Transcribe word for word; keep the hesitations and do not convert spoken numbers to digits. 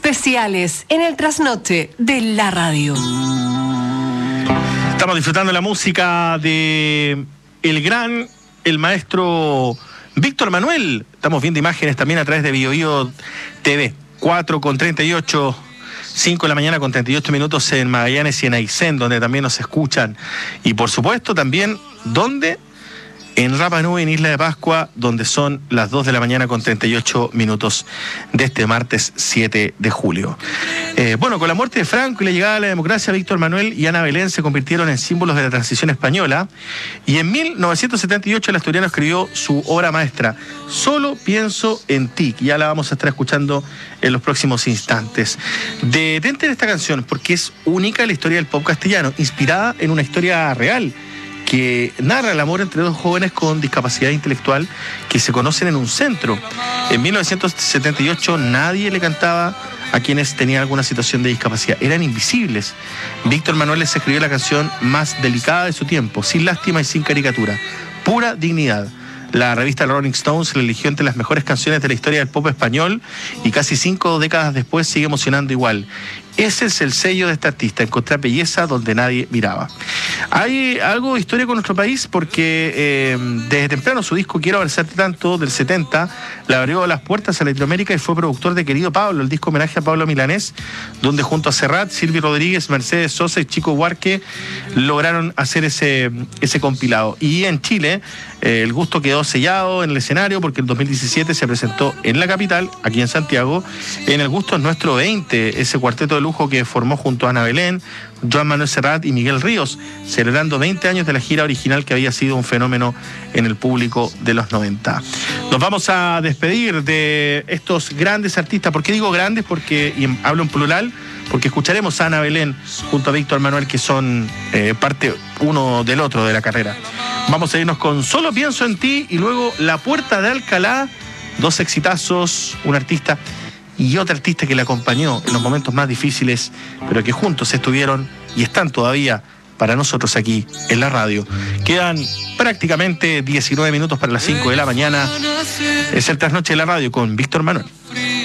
especiales en el trasnoche de la radio. Estamos disfrutando la música de el gran, el maestro Víctor Manuel. Estamos viendo imágenes también a través de Bio Bio T V. cuatro con treinta y ocho, cinco de la mañana con treinta y ocho minutos en Magallanes y en Aysén, donde también nos escuchan. Y por supuesto también, ¿dónde? En Rapa Nui, en Isla de Pascua, donde son las dos de la mañana con treinta y ocho minutos de este martes siete de julio. Eh, bueno, con la muerte de Franco y la llegada de la democracia, Víctor Manuel y Ana Belén se convirtieron en símbolos de la transición española, y en mil novecientos setenta y ocho el asturiano escribió su obra maestra, Solo pienso en ti, que ya la vamos a estar escuchando en los próximos instantes. Detente en esta canción porque es única en la historia del pop castellano, inspirada en una historia real, que narra el amor entre dos jóvenes con discapacidad intelectual que se conocen en un centro. En mil novecientos setenta y ocho nadie le cantaba a quienes tenían alguna situación de discapacidad. Eran invisibles. Víctor Manuel les escribió la canción más delicada de su tiempo, sin lástima y sin caricatura. Pura dignidad. La revista Rolling Stones la eligió entre las mejores canciones de la historia del pop español y casi cinco décadas después sigue emocionando igual. Ese es el sello de este artista, encontrar belleza donde nadie miraba. Hay algo de historia con nuestro país porque eh, desde temprano su disco Quiero abrazarte tanto, del setenta, le abrió las puertas a Latinoamérica y fue productor de Querido Pablo, el disco homenaje a Pablo Milanés, donde junto a Serrat, Silvi Rodríguez, Mercedes Sosa y Chico Huarque lograron hacer ese, ese compilado. Y en Chile eh, el gusto quedó sellado en el escenario porque en dos mil diecisiete se presentó en la capital, aquí en Santiago, en El Gusto es Nuestro veinte, ese cuarteto de lujo que formó junto a Ana Belén, Joan Manuel Serrat y Miguel Ríos, celebrando veinte años de la gira original que había sido un fenómeno en el público de los noventa. Nos vamos a despedir de estos grandes artistas. ¿Por qué digo grandes? Porque, y hablo en plural, porque escucharemos a Ana Belén junto a Víctor Manuel, que son eh, parte uno del otro de la carrera. Vamos a irnos con Solo pienso en ti y luego La Puerta de Alcalá, dos exitazos, un artista y otro artista que le acompañó en los momentos más difíciles, pero que juntos estuvieron y están todavía para nosotros aquí en la radio. Quedan prácticamente diecinueve minutos para las cinco de la mañana. Es el Trasnoche de la Radio con Víctor Manuel.